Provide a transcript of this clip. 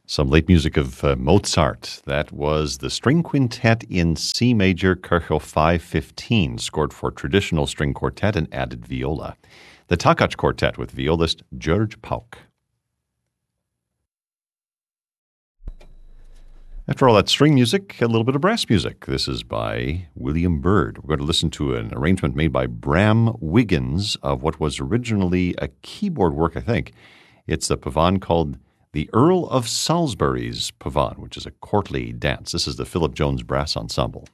Some late music of Mozart. That was the String Quintet in C major, Kirchhoff 515, scored for traditional string quartet and added viola. The Takács Quartet with violist György Pauk. After all that string music, a little bit of brass music. This is by William Byrd. We're going to listen to an arrangement made by Bram Wiggins of what was originally a keyboard work, I think. It's a pavane called the Earl of Salisbury's Pavane, which is a courtly dance. This is the Philip Jones Brass Ensemble.